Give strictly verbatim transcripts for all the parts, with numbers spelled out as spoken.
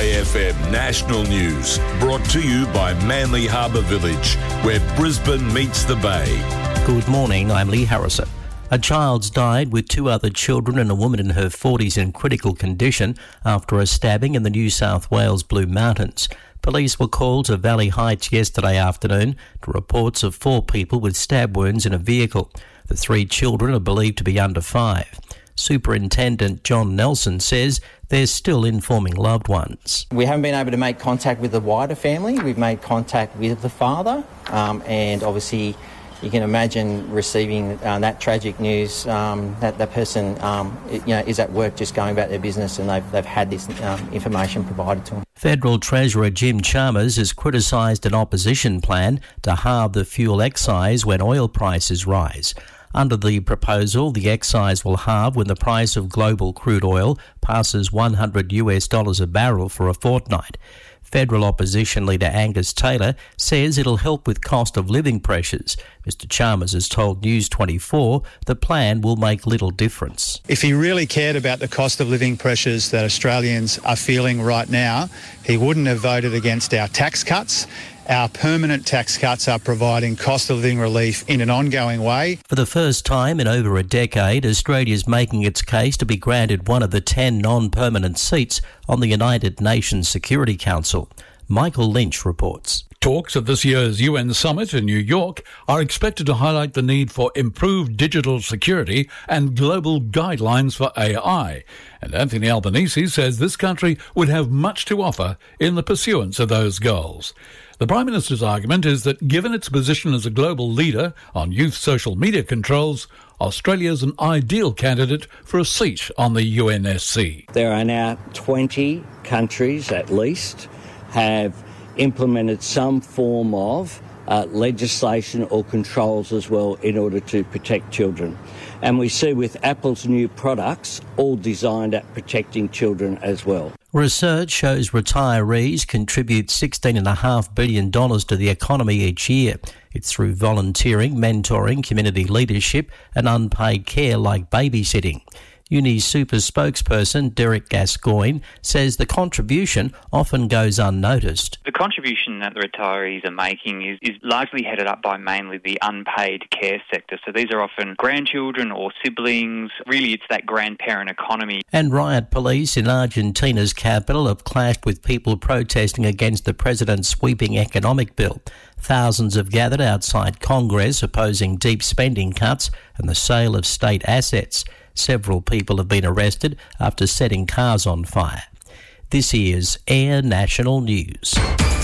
Bay F M National News, brought to you by Manly Harbour Village, where Brisbane meets the Bay. Good morning, I'm Lee Harrison. A child's died with two other children and a woman in her forties in critical condition after a stabbing in the New South Wales Blue Mountains. Police were called to Valley Heights yesterday afternoon to reports of four people with stab wounds in a vehicle. The three children are believed to be under five. Superintendent John Nelson says they're still informing loved ones. We haven't been able to make contact with the wider family. We've made contact with the father, um, and obviously you can imagine receiving uh, that tragic news. Um, that that person, um, it, you know, is at work just going about their business, and they've they've had this um, information provided to them. Federal Treasurer Jim Chalmers has criticised an opposition plan to halve the fuel excise when oil prices rise. Under the proposal, the excise will halve when the price of global crude oil passes one hundred US dollars a barrel for a fortnight. Federal opposition leader Angus Taylor says it'll help with cost of living pressures. Mister Chalmers has told News twenty-four the plan will make little difference. If he really cared about the cost of living pressures that Australians are feeling right now, he wouldn't have voted against our tax cuts. Our permanent tax cuts are providing cost of living relief in an ongoing way. For the first time in over a decade, Australia is making its case to be granted one of the ten non-permanent seats on the United Nations Security Council. Michael Lynch reports. Talks at this year's U N summit in New York are expected to highlight the need for improved digital security and global guidelines for A I. And Anthony Albanese says this country would have much to offer in the pursuance of those goals. The Prime Minister's argument is that given its position as a global leader on youth social media controls, Australia is an ideal candidate for a seat on the U N S C. There are now twenty countries at least have implemented some form of uh, legislation or controls as well in order to protect children. And we see with Apple's new products all designed at protecting children as well. Research shows retirees contribute sixteen point five billion dollars to the economy each year. It's through volunteering, mentoring, community leadership and unpaid care like babysitting. UniSuper spokesperson Derek Gascoigne says the contribution often goes unnoticed. The contribution that the retirees are making is, is largely headed up by mainly the unpaid care sector. So these are often grandchildren or siblings. Really, it's that grandparent economy. And riot police in Argentina's capital have clashed with people protesting against the president's sweeping economic bill. Thousands have gathered outside Congress opposing deep spending cuts and the sale of state assets. Several people have been arrested after setting cars on fire. This is Air National News.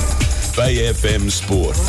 Bay F M Sport.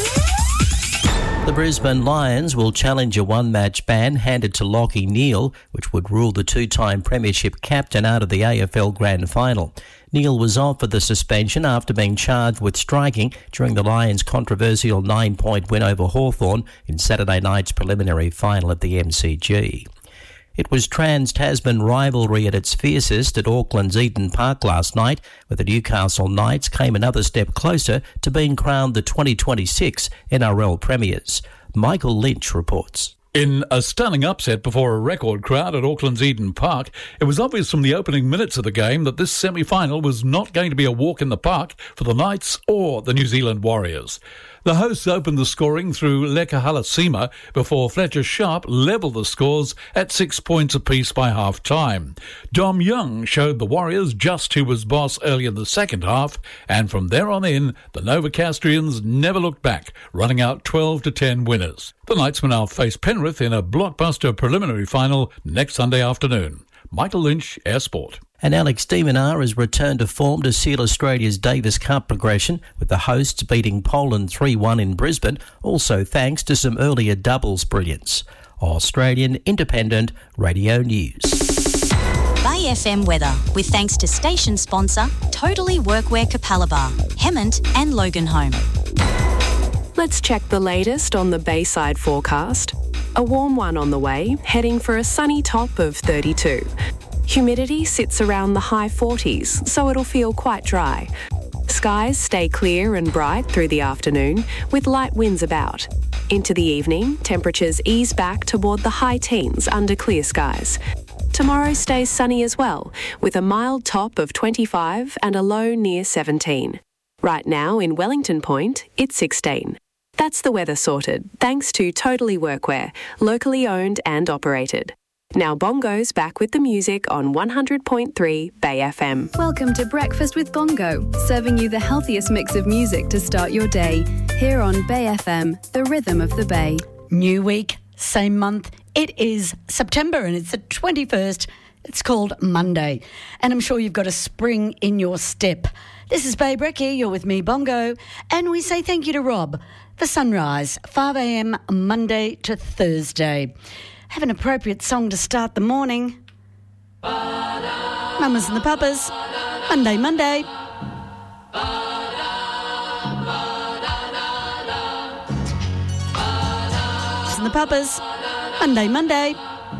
The Brisbane Lions will challenge a one-match ban handed to Lachie Neale, which would rule the two-time premiership captain out of the A F L Grand Final. Neale was off for the suspension after being charged with striking during the Lions' controversial nine-point win over Hawthorn in Saturday night's preliminary final at the M C G. It was Trans-Tasman rivalry at its fiercest at Auckland's Eden Park last night, where the Newcastle Knights came another step closer to being crowned the twenty twenty-six N R L premiers. Michael Lynch reports. In a stunning upset before a record crowd at Auckland's Eden Park, it was obvious from the opening minutes of the game that this semi-final was not going to be a walk in the park for the Knights or the New Zealand Warriors. The hosts opened the scoring through Leka Halasima before Fletcher Sharp levelled the scores at six points apiece by half-time. Dom Young showed the Warriors just who was boss early in the second half, and from there on in, the Novocastrians never looked back, running out twelve to ten winners. The Knights will now face Penrith in a blockbuster preliminary final next Sunday afternoon. Michael Lynch, Air Sport. And Alex de Minaur has returned to form to seal Australia's Davis Cup progression, with the hosts beating Poland three one in Brisbane, also thanks to some earlier doubles brilliance. Australian Independent Radio News. Bay F M weather, with thanks to station sponsor Totally Workwear Capalaba, Hemmant and Loganholme. Let's check the latest on the Bayside forecast. A warm one on the way, heading for a sunny top of thirty-two. Humidity sits around the high forties, so it'll feel quite dry. Skies stay clear and bright through the afternoon, with light winds about. Into the evening, temperatures ease back toward the high teens under clear skies. Tomorrow stays sunny as well, with a mild top of twenty-five and a low near seventeen. Right now in Wellington Point, it's sixteen. That's the weather sorted, thanks to Totally Workwear, locally owned and operated. Now Bongo's back with the music on one hundred point three Bay F M. Welcome to Breakfast with Bongo, serving you the healthiest mix of music to start your day. Here on Bay F M, the rhythm of the Bay. New week, same month. It is September and it's the twenty-first. It's called Monday. And I'm sure you've got a spring in your step. This is Bay Brekkie, you're with me, Bongo. And we say thank you to Rob for Sunrise, five a.m. Monday to Thursday. Have an appropriate song to start the morning. Mamas and the Papas, Monday, Monday. And the Papas, Monday, Monday.